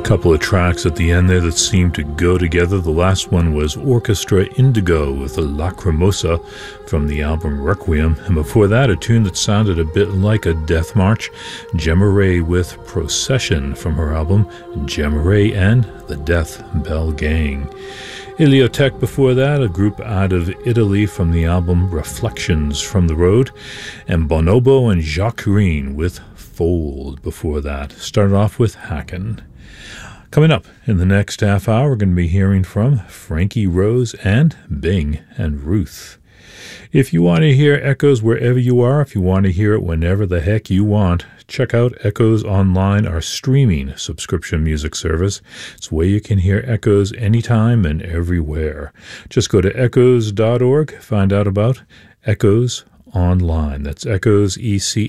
Couple of tracks at the end there that seemed to go together. The last one was Orchestra Indigo with Lacrimosa from the album Requiem, and before that a tune that sounded a bit like a death march, Gemma Ray with Procession from her album Gemma Ray and the Death Bell Gang. Iliotech before that, a group out of Italy from the album Reflections from the Road, and Bonobo and Jacques Green with Fold before that. Started off with Hacken. Coming up in the next half hour, we're going to be hearing from Frankie Rose and Bing and Ruth. If you want to hear Echoes wherever you are, if you want to hear it whenever the heck you want, check out Echoes Online, our streaming subscription music service. It's where you can hear Echoes anytime and everywhere. Just go to echoes.org, find out about Echoes Online. That's Echoes,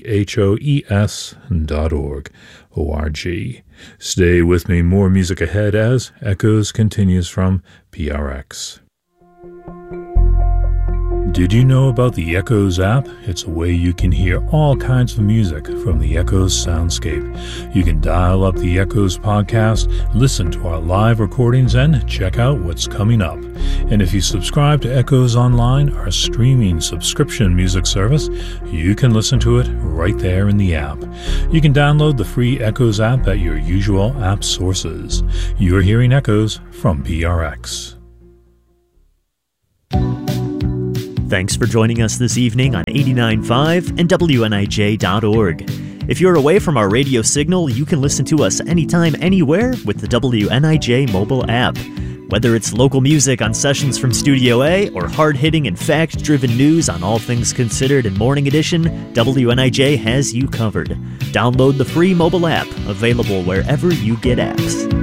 ECHOES.org. O-R-G. Stay with me. More music ahead as Echoes continues from PRX. Did you know about the Echoes app? It's a way you can hear all kinds of music from the Echoes soundscape. You can dial up the Echoes podcast, listen to our live recordings, and check out what's coming up. And if you subscribe to Echoes Online, our streaming subscription music service, you can listen to it right there in the app. You can download the free Echoes app at your usual app sources. You're hearing Echoes from PRX. Thanks for joining us this evening on 89.5 and WNIJ.org. If you're away from our radio signal, you can listen to us anytime, anywhere with the WNIJ mobile app. Whether it's local music on Sessions from Studio A or hard-hitting and fact-driven news on All Things Considered and Morning Edition, WNIJ has you covered. Download the free mobile app, available wherever you get apps.